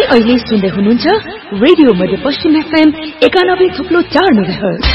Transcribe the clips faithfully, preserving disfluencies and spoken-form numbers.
तपाई अहिले सुन्दै हुनुहुन्छ रेडियो मध्यपश्चिम एफएम एकानब्बे थुप्लो चार मेगाहर्ज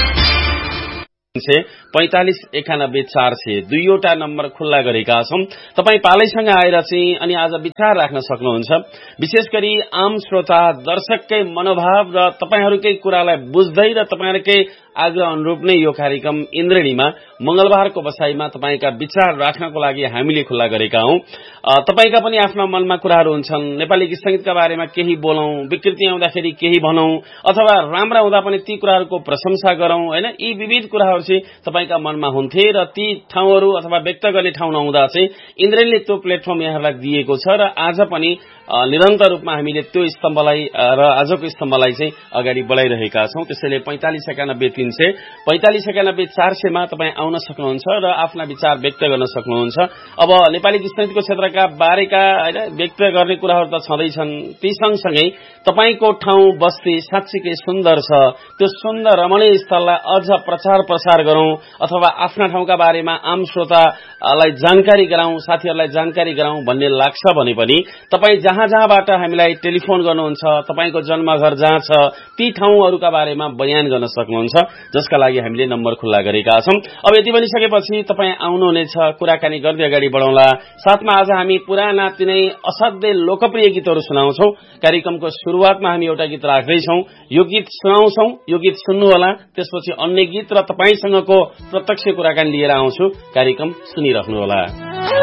पैंतालीस एकानब्बे चार सय दुईवटा नम्बर खुल्ला गरेका छौं। तपाई पालैसँग आएर चाहिँ अनि आज विचार राख्न सक्नुहुन्छ। विशेष गरी आम श्रोता दर्शककै मनोभाव र तपाईहरुकै कुरालाई बुझ्दै र तपाईहरुकै आग्रह अनुरूप नै यो कार्यक्रम इन्द्रेणीमा मंगलबारको बसाईमा तपाईका विचार राख्नको लागि हामीले खुल्ला गरेका हौं। तपाईका पनि आफ्ना मनमा कुराहरू हुन्छन्। नेपाली गीत संगीतका बारेमा केही बोलौं, विकृति आउँदाखेरि केही भनौं अथवा राम्रा हुँदा पनि ती कुराहरूको प्रशंसा गरौं, हैन? यी विविध कुराहरू चाहिँ तपाईका मनमा हुन्थे र ती ठाउँहरू अथवा व्यक्त गर्ने ठाउँ नहुँदा चाहिँ इन्द्रेणीले त्यो प्लेटफर्म यहाँलाई दिएको छ र आज पनि निरन्तर रूपमा हामीले त्यो स्तम्भलाई र आजको स्तम्भलाई चाहिँ अगाडि बढाइरहेका छौं। त्यसैले पैंतालीस एकानब्बे तीन सय पैंतालीस एकानब्बे चार सय मा तपाई आउन सक्नुहुन्छ र आफ्ना विचार व्यक्त गर्न सक्नुहुन्छ। अब नेपाली गीत संगीतको क्षेत्रका बारेका हैन व्यक्त गर्ने कुराहरू त छँदैछन्, ती सँगसँगै तपाईको ठाउँ बस्ती साच्चै सुन्दर छ, त्यो सुन्दर रमणीय स्थललाई अझ प्रचार प्रसार गरौं अथवा आफ्ना ठाउँका बारेमा आम श्रोतालाई जानकारी गराउँ, साथीहरूलाई जानकारी गराउँ भन्ने लाग्छ भने पनि तपाई जहाँ जहाँबाट हामीलाई टेलिफोन गर्नुहुन्छ, तपाईको जन्मघर जहाँ छ ती ठाउँहरूका बारेमा बयान गर्न सक्नुहुन्छ, जसका लागि हामीले नम्बर खुल्ला गरेका छौं। अब यति भनिसकेपछि तपाई आउनुहुनेछ, कुराकानी गर्दै अगाडि बढौँला। साथमा आज हामी पुराना तिनै असाध्यै लोकप्रिय गीतहरू सुनाउँछौं। कार्यक्रमको सुरुवातमा हामी एउटा गीत राख्दैछौं, यो गीत सुनाउँछौं, यो गीत सुन्नुहोला। त्यसपछि अन्य गीत र तपाईसँगको प्रत्यक्ष कुराकानी लिएर आउँछु, कार्यक्रम सुनिराख्नुहोला।